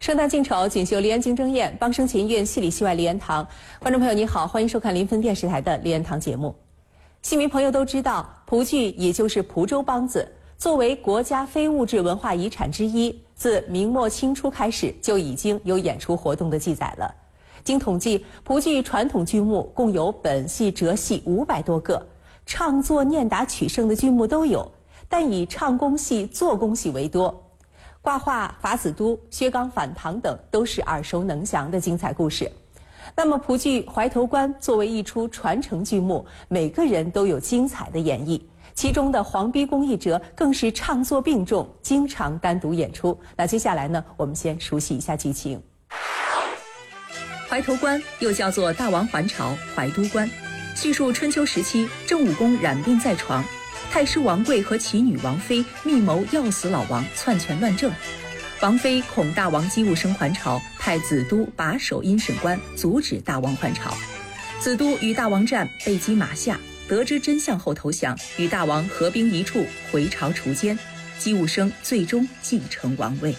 圣诞敬丑，锦绣梨园竞争宴，梆声琴韵，戏里戏外梨园堂。观众朋友你好，欢迎收看临汾电视台的梨园堂节目。戏迷朋友都知道，蒲剧也就是蒲州梆子，作为国家非物质文化遗产之一，自明末清初开始就已经有演出活动的记载了。经统计，蒲剧传统剧目共有本戏、折戏500多个，唱作念打曲声的剧目都有，但以唱功戏、做工戏为多。挂画、法子都、薛刚反唐等都是耳熟能详的精彩故事。那么蒲剧《怀头关》作为一出传承剧目，每个人都有精彩的演绎，其中的黄逼公一折更是唱作并重，经常单独演出。那接下来呢，我们先熟悉一下剧情。怀头关又叫做大王还朝、怀都关，叙述春秋时期郑武公染病在床，太师王贵和其女王妃密谋要死老王，篡权乱政。王妃恐大王姬务生还朝，派子都把守阴审官，阻止大王还朝。子都与大王战，被击马下，得知真相后投降，与大王合兵一处，回朝除奸。姬务生最终继承王位。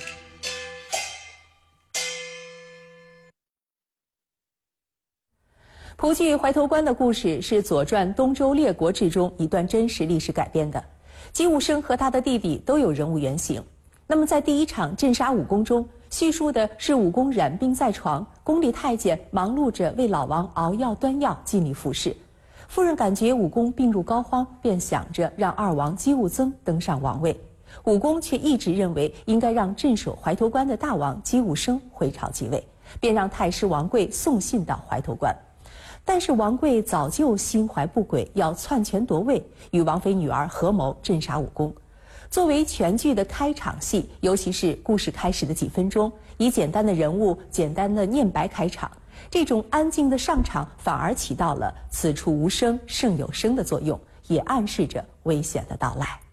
蒲剧《怀头关》的故事是《左传·东周列国志》中一段真实历史改编的。姬务生和他的弟弟都有人物原型。那么在第一场镇杀武功中，叙述的是武功染病在床，宫里太监忙碌着为老王熬药端药，尽力服侍。夫人感觉武功病入膏肓，便想着让二王姬务曾登上王位。武功却一直认为应该让镇守怀头关的大王姬务生回朝继位，便让太师王贵送信到怀头关。但是王贵早就心怀不轨，要篡权夺位，与王妃女儿合谋镇杀武功。作为全剧的开场戏，尤其是故事开始的几分钟，以简单的人物、简单的念白开场，这种安静的上场反而起到了此处无声胜有声的作用，也暗示着危险的到来。